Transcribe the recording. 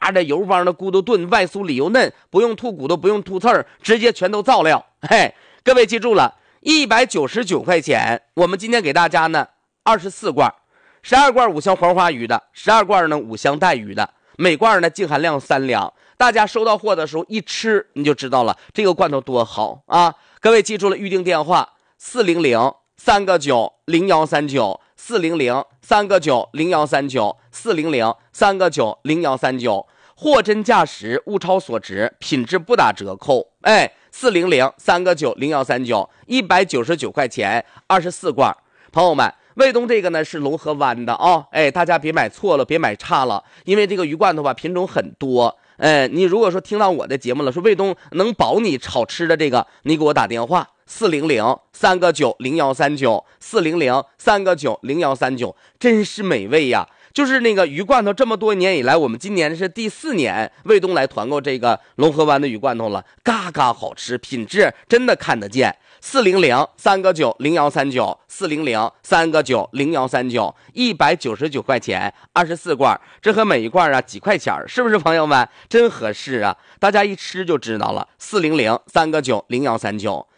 的油汪的骨头炖，外酥里油嫩，不用吐骨头，不用吐刺儿，直接全都造料。嘿，各位记住了，199块钱，我们今天给大家呢24罐，12罐五香黄花鱼的，12罐呢五香带鱼的，每罐呢净含量3两。大家收到货的时候一吃你就知道了，这个罐头多好啊！各位记住了，预定电话400-3个9-0139，400-3个9-0139，400-3个9-0139，货真价实，物超所值，品质不打折扣。哎，400-3个9-0139，199块钱，24罐。朋友们，卫东这个呢是龙河湾的啊，哎，大家别买错了，别买差了，因为这个鱼罐头吧品种很多。你如果说听到我的节目了，说卫东能保你好吃的这个，你给我打电话400-3个9-0139，400-3个9-0139，真是美味呀！就是那个鱼罐头，这么多年以来，我们今年是第4年卫东来团购这个龙河湾的鱼罐头了，嘎嘎好吃，品质真的看得见。400-3个9-0139，400-3个9-0139，199块钱，24罐，这和每一罐啊几块钱，是不是朋友们？真合适啊！大家一吃就知道了。400-3个9-0139。